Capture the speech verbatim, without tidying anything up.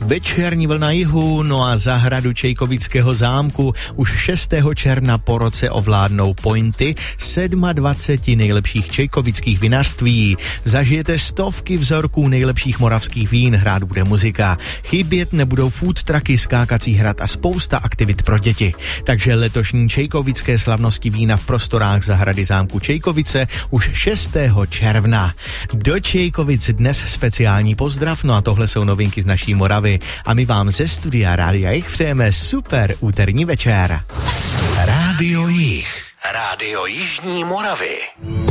Večerní vlna jihu, no a zahradu Čejkovického zámku už šestého června po roce ovládnou pointy dvacet sedm nejlepších čejkovických vinařství. Zažijete stovky vzorků nejlepších moravských vín, hrát bude muzika. Chybět nebudou food trucky, skákací hrad a spousta aktivit pro děti. Takže letošní čejkovické slavnosti vína v prostorách zahrady zámku Čejkovice už šestého června. Do Čejkovic dnes speciální pozdrav, no a tohle jsou novinky z naší Moravy. A my vám ze studia Rádia Jich přejeme super úterní večer. Rádio Jich. Rádio Jižní Moravy.